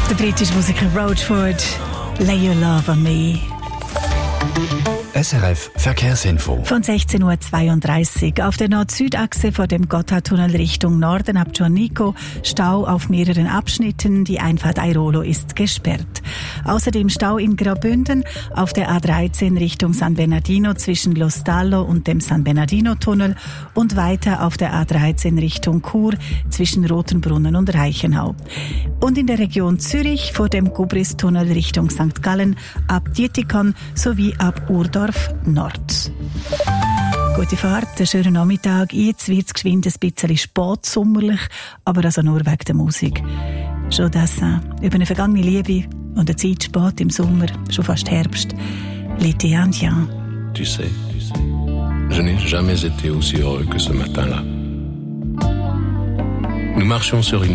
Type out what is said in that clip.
Der britische Musiker Roachford, Lay Your Love on Me. SRF Verkehrsinfo. Von 16.32 Uhr auf der Nord-Süd-Achse vor dem Gotthardtunnel Richtung Norden ab Giornico Stau auf mehreren Abschnitten. Die Einfahrt Airolo ist gesperrt. Außerdem Stau in Graubünden auf der A13 Richtung San Bernardino zwischen Lo Stallo und dem San Bernardino-Tunnel und weiter auf der A13 Richtung Chur zwischen Rotenbrunnen und Reichenau. Und in der Region Zürich vor dem Gubris-Tunnel Richtung St. Gallen ab Dietikon sowie ab Urdorf Nord. Gute Fahrt, einen schönen Nachmittag. Jetzt wird es geschwind ein bisschen spätsommerlich, aber also nur wegen der Musik. Jodassin, über eine vergangene Liebe und eine Zeit spät im Sommer, schon fast Herbst. L'été indien. Tu sais, je n'ai jamais été aussi heureux que ce matin-là. Nous marchions sur une